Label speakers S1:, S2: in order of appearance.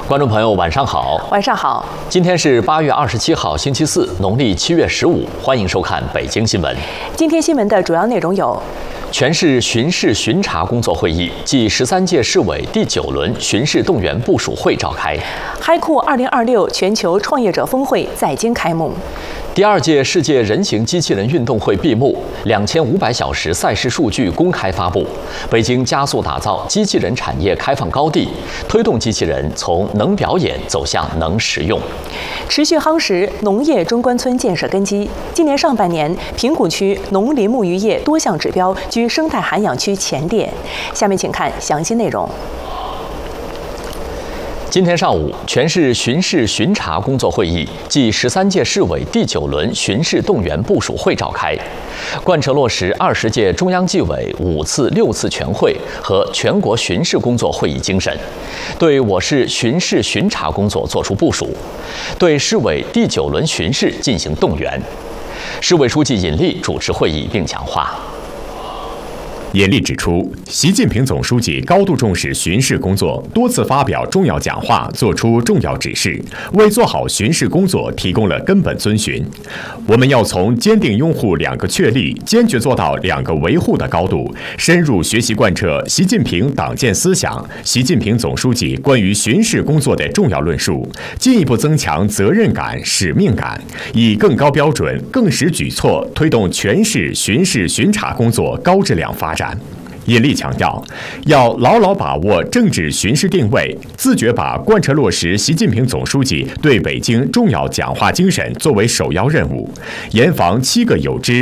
S1: 观众朋友，晚上好。
S2: 晚上好。
S1: 今天是8月27号，星期四，农历7月15。欢迎收看北京新闻。
S2: 今天新闻的主要内容有：
S1: 全市巡视巡查工作会议暨13届市委第9轮巡视动员部署会召开。
S2: 嗨酷2026全球创业者峰会在京开幕。
S1: 第2届世界人形机器人运动会闭幕，2500小时赛事数据公开发布。北京加速打造机器人产业开放高地，推动机器人从能表演走向能实用。
S2: 持续夯实农业中关村建设根基。今年上半年，平谷区农林牧渔业多项指标居生态涵养区前列。下面请看详细内容。
S1: 今天上午，全市巡视巡查工作会议暨13届市委第9轮巡视动员部署会召开，贯彻落实20届中央纪委5次、6次全会和全国巡视工作会议精神，对我市巡视巡查工作作出部署，对市委第9轮巡视进行动员。市委书记尹力主持会议并讲话。
S3: 尹力指出，习近平总书记高度重视巡视工作，多次发表重要讲话，作出重要指示，为做好巡视工作提供了根本遵循。我们要从坚定拥护2个确立、坚决做到2个维护的高度，深入学习贯彻习近平党建思想、习近平总书记关于巡视工作的重要论述，进一步增强责任感、使命感，以更高标准、更实举措推动全市巡视巡查工作高质量发展。尹力强调，要牢牢把握政治巡视定位，自觉把贯彻落实习近平总书记对北京重要讲话精神作为首要任务，严防7个有之、